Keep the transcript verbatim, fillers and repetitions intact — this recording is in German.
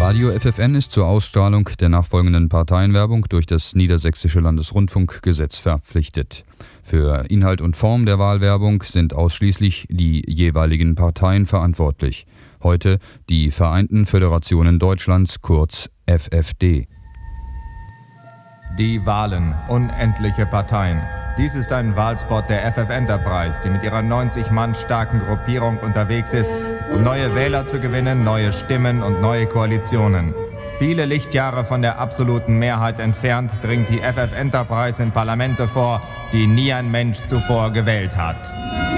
Radio F F N ist zur Ausstrahlung der nachfolgenden Parteienwerbung durch das Niedersächsische Landesrundfunkgesetz verpflichtet. Für Inhalt und Form der Wahlwerbung sind ausschließlich die jeweiligen Parteien verantwortlich. Heute die Vereinten Föderationen Deutschlands, kurz F F D. Die Wahlen, unendliche Parteien. Dies ist ein Wahlspot der F F Enterprise, die mit ihrer neunzig Mann starken Gruppierung unterwegs ist, um neue Wähler zu gewinnen, neue Stimmen und neue Koalitionen. Viele Lichtjahre von der absoluten Mehrheit entfernt dringt die F F Enterprise in Parlamente vor, die nie ein Mensch zuvor gewählt hat.